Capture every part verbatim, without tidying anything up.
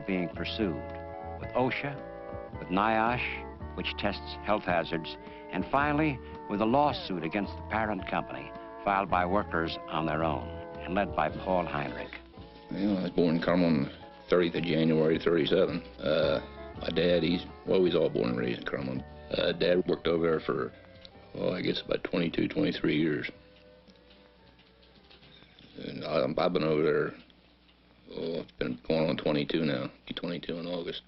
being pursued, with OSHA, with NIOSH, which tests health hazards, and finally with a lawsuit against the parent company filed by workers on their own and led by Paul Heinrich. Well, I was born in Carmel on the thirtieth of January, thirty-seven. Uh, my dad, he's, well, he's all born and raised in Carmel. Uh, Dad worked over there for, well, I guess about twenty-two, twenty-three years. And I, I've been over there, oh, it's been going on twenty-two now. Be twenty-two in August.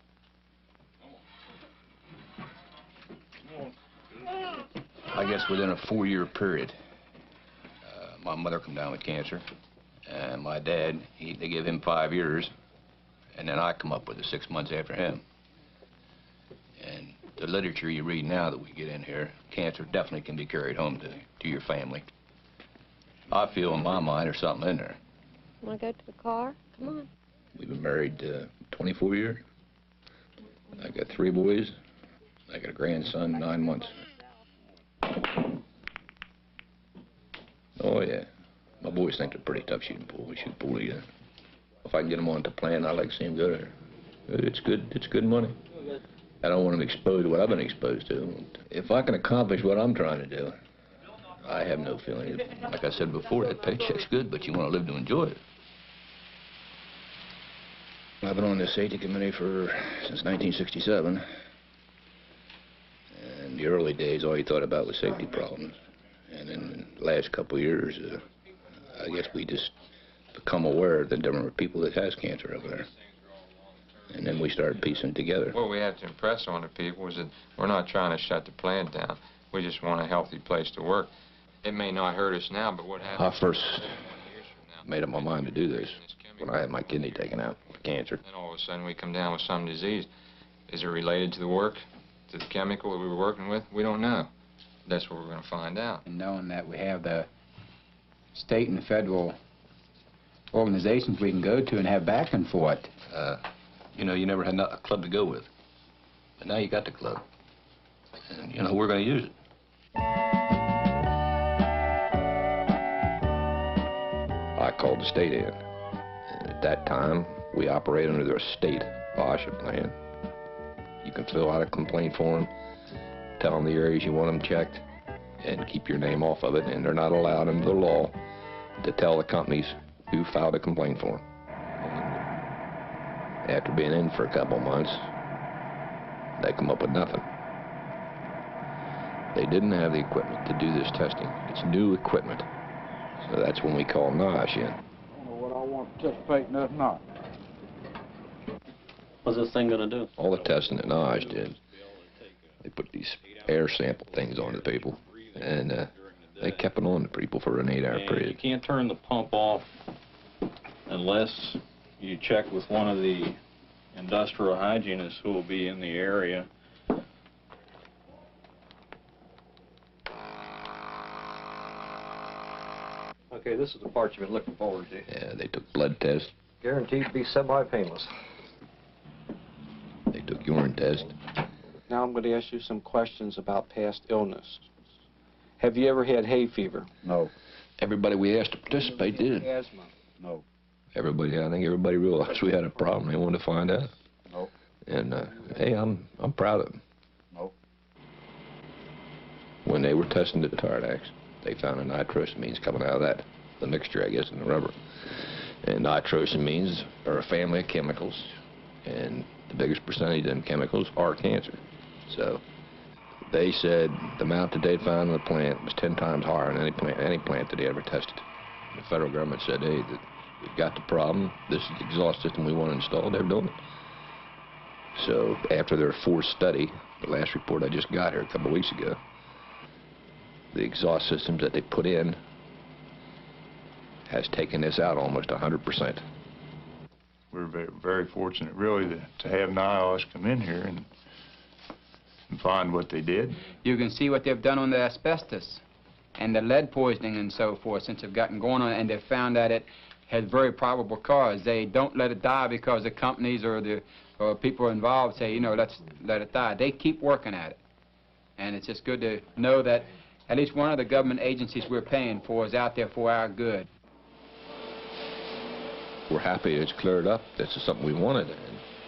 I guess within a four-year period, uh, my mother come down with cancer, and my dad, he, they give him five years, and then I come up with it six months after him. And the literature you read now that we get in here, cancer definitely can be carried home to, to your family. I feel in my mind there's something in there. Want to go to the car? Come on. We've been married uh, twenty-four years. I got three boys. I got a grandson, nine months. Oh, yeah. My boys think they're pretty tough shooting pool. We shoot pool together. If I can get them on to plan, I'd like to see them go there. It's good, it's good money. I don't want them exposed to what I've been exposed to. If I can accomplish what I'm trying to do, I have no feeling. Like I said before, that paycheck's good, but you want to live to enjoy it. I've been on the safety committee for since nineteen sixty-seven. In the early days, all you thought about was safety problems. And in the last couple of years, uh, I guess we just become aware that there are people that has cancer over there. And then we started piecing together. What we have to impress on the people is that we're not trying to shut the plant down. We just want a healthy place to work. It may not hurt us now, but what happens... I first made up my mind to do this when I had my kidney taken out for cancer. Then all of a sudden we come down with some disease. Is it related to the work, to the chemical that we were working with? We don't know. That's what we're going to find out. And knowing that we have the state and the federal organizations we can go to and have backing for it. Uh, you know, you never had a club to go with. But now you got the club. And, you know, we're going to use it. I called the state in. And at that time, we operate under their state OSHA plan. You can fill out a complaint form, tell them the areas you want them checked, and keep your name off of it, and they're not allowed under the law to tell the companies who filed a complaint form. And after being in for a couple months, they come up with nothing. They didn't have the equipment to do this testing. It's new equipment. So that's when we call NIOSH in. I don't know what I want to participate in, if not. What's this thing gonna do? All the testing that NIOSH did, they put these air sample things on the people, and uh, they kept it on the people for an eight-hour period. You can't turn the pump off unless you check with one of the industrial hygienists who will be in the area. Okay, this is the part you've been looking forward to. Yeah, they took blood tests. Guaranteed to be semi-painless. They took urine test. Now I'm going to ask you some questions about past illness. Have you ever had hay fever? No. Everybody we asked to participate did. Asthma? No. Everybody, I think everybody realized we had a problem. They wanted to find out. No. And, uh, hey, I'm, I'm proud of them. No. When they were testing the Tardax, they found a nitrosamines coming out of that, the mixture, I guess, in the rubber. And nitrosamines are a family of chemicals, and the biggest percentage of them chemicals are cancer. So they said the amount that they'd found in the plant was ten times higher than any plant, any plant that they ever tested. The federal government said, hey, that we've got the problem. This is the exhaust system we want to install. They're doing it. So after their fourth study, the last report I just got here a couple of weeks ago, the exhaust systems that they put in has taken this out almost one hundred percent. We're very, very fortunate, really, to, to have NIOSH come in here and, and find what they did. You can see what they've done on the asbestos and the lead poisoning and so forth since they've gotten going on, and they've found that it has very probable cause. They don't let it die because the companies or the or people involved say, you know, let's let it die. They keep working at it. And it's just good to know that at least one of the government agencies we're paying for is out there for our good. We're happy it's cleared up. This is something we wanted.